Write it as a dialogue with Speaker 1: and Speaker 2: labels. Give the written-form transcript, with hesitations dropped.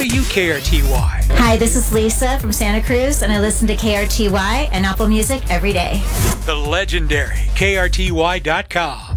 Speaker 1: you, KRTY?
Speaker 2: Hi, this is Lisa from Santa Cruz, and I listen to KRTY and Apple Music every day.
Speaker 1: The legendary KRTY.com.